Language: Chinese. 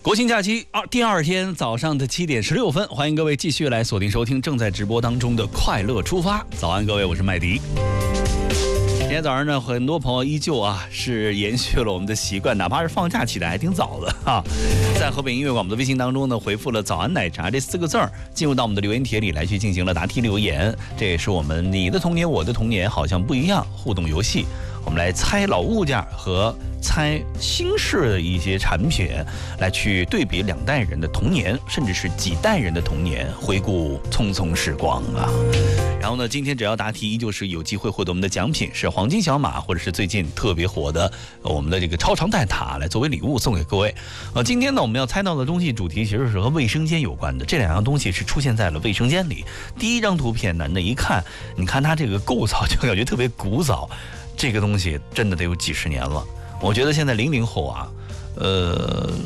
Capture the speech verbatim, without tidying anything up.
国庆假期二第二天早上的七点十六分，欢迎各位继续来锁定收听正在直播当中的快乐出发。早安，各位，我是麦迪。今天早上呢，很多朋友依旧啊是延续了我们的习惯，哪怕是放假起来还挺早的哈、啊。在河北音乐广播的微信当中呢，回复了"早安奶茶"这四个字儿，进入到我们的留言帖里来去进行了答题留言。这也是我们你的童年我的童年好像不一样互动游戏，我们来猜老物件和猜新式的一些产品，来去对比两代人的童年，甚至是几代人的童年，回顾匆匆时光啊。然后呢，今天只要答题，依旧是有机会获得我们的奖品，是黄金小马，或者是最近特别火的我们的这个超长蛋挞，来作为礼物送给各位。呃，今天呢，我们要猜到的东西主题其实是和卫生间有关的，这两样东西是出现在了卫生间里。第一张图片呢，那一看，你看它这个构造就感觉特别古早，这个东西真的得有几十年了。我觉得现在零零后啊，呃。